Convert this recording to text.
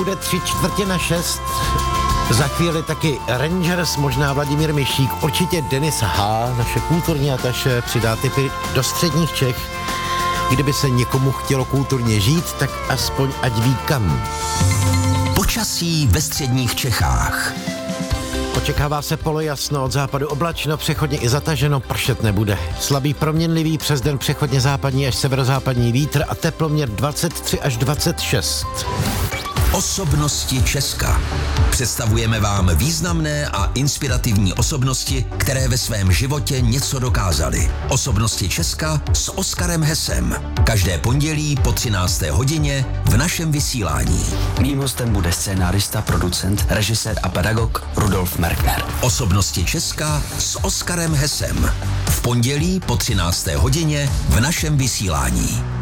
bude 5:45. Za chvíli taky Rangers, možná Vladimír Mišík, určitě Denis H., naše kulturní ataše, přidá tipy do středních Čech. Kdyby se někomu chtělo kulturně žít, tak aspoň ať ví kam. Počasí ve středních Čechách. Očekává se polojasno, od západu oblačno, přechodně i zataženo, pršet nebude. Slabý proměnlivý, přes den přechodně západní až severozápadní vítr a teploměr 23 až 26. Osobnosti Česka. Představujeme vám významné a inspirativní osobnosti, které ve svém životě něco dokázaly. Osobnosti Česka s Oskarem Hesem. Každé pondělí po 13. hodině v našem vysílání. Mým hostem bude scénárista, producent, režisér a pedagog Rudolf Merkner. Osobnosti Česka s Oskarem Hesem. V pondělí po 13. hodině v našem vysílání.